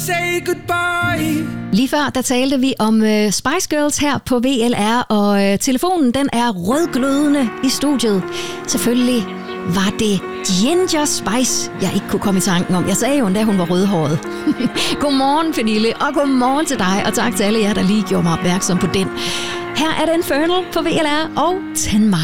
Say goodbye. Lige før, der talte vi om Spice Girls her på VLR, og telefonen den er rødglødende i studiet. Selvfølgelig var det Ginger Spice, jeg ikke kunne komme i tanken om. Jeg sagde jo endda, hun var rødhåret. Godmorgen, Pernille, og godmorgen til dig, og tak til alle jer, der lige gjorde mig opmærksom på den. Her er det Infernal på VLR og 10 Miles.